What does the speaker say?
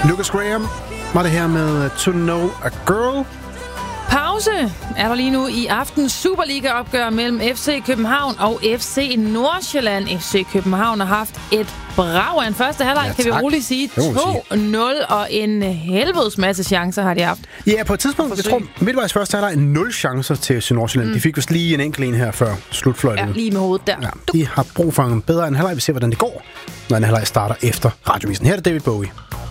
Lucas Graham var det her med To Know a Girl. Pause er der lige nu i aftens Superliga-opgør mellem FC København og FC Nordsjælland. FC København har haft et brag af en første halvleg, kan vi roligt sige. 2-0, og en helvedes masse chancer har de haft. Ja, på et tidspunkt, jeg tror, midtvejs første halvleg 0 chancer til FC Nordsjælland. De fik vist lige en enkelt en her før slutfløjten. Ja, lige med hovedet der. Ja, de har brug for en bedre en halvleg. Vi ser, hvordan det går, når en halvleg starter efter Radiovisen. Her er det David Bowie.